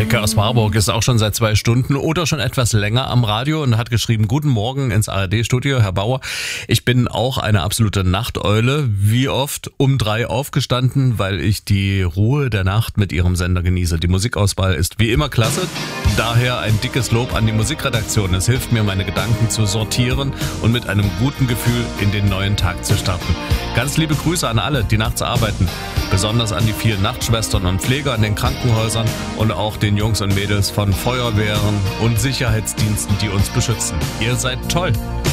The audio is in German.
Elke aus Marburg ist auch schon seit 2 Stunden oder schon etwas länger am Radio und hat geschrieben: Guten Morgen ins ARD-Studio, Herr Bauer. Ich bin auch eine absolute Nachteule. Wie oft um 3 aufgestanden, weil ich die Ruhe der Nacht mit Ihrem Sender genieße. Die Musikauswahl ist wie immer klasse. Daher ein dickes Lob an die Musikredaktion. Es hilft mir, meine Gedanken zu sortieren und mit einem guten Gefühl in den neuen Tag zu starten. Ganz liebe Grüße an alle, die nachts arbeiten. Besonders an die vielen Nachtschwestern und Pfleger in den Krankenhäusern und auch den Jungs und Mädels von Feuerwehren und Sicherheitsdiensten, die uns beschützen. Ihr seid toll!